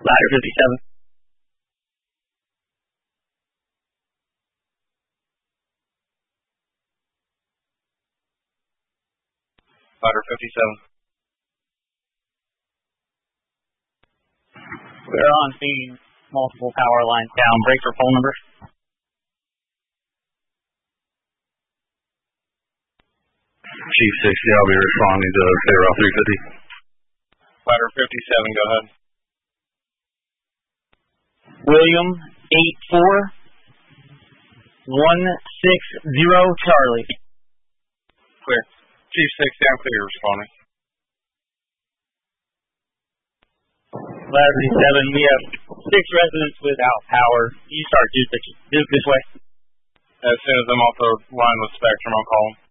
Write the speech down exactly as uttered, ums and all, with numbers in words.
Ladder fifty-seven. Ladder fifty-seven. We're on scene. Multiple power lines down. Break for pole number. Chief sixty, I'll be responding to Payroll three fifty. Ladder fifty-seven, go ahead. William, eight four one six zero Charlie. Clear. Chief sixty, I'm clear, responding. Ladder fifty-seven, we have six residents without power. You start Duke, Duke this way. As soon as I'm off the line with Spectrum, I'll call them.